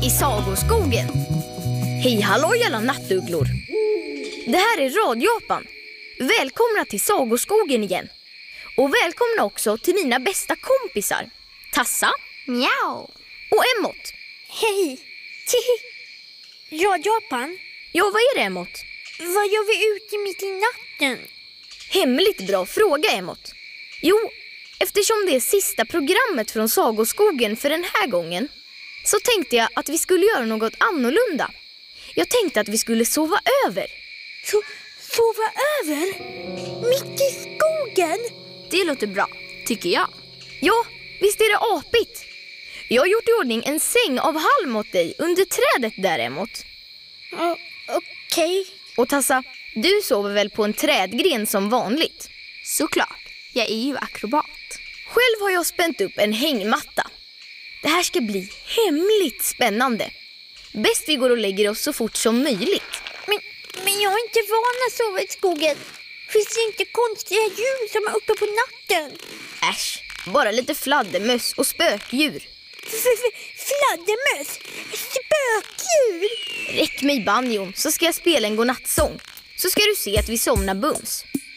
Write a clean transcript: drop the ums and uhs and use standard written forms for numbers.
i Sagoskogen. Hej halloj alla nattugglor. Det här är Radio-Japan. Välkomna till Sagoskogen igen. Och välkomna också till mina bästa kompisar. Tassa. Miau. Och Emmott. Hej. Radio-Japan. Ja, vad är det, Emmott? Vad gör vi ute mitt i natten? Hemligt bra fråga, Emmott. Jo, eftersom det är sista programmet från Sagoskogen för den här gången, så tänkte jag att vi skulle göra något annorlunda. Jag tänkte att vi skulle sova över. Sova över? Mitt i skogen? Det låter bra, tycker jag. Ja, visst är det apigt. Jag har gjort i ordning en säng av halm åt dig under trädet där, Emmott. Okej. Och Tassa, du sover väl på en trädgren som vanligt? Såklart, jag är ju akrobat. Själv har jag spänt upp en hängmatta. Det här ska bli hemligt spännande. Bäst vi går och lägger oss så fort som möjligt. Men jag är inte van att sova i skogen. Finns det inte konstiga djur som är uppe på natten? Äsch, bara lite fladdermöss och spökdjur. Fladdermöss? Spökdjur? Räck mig banjon så ska jag spela en godnattsång. Så ska du se att vi somnar bums.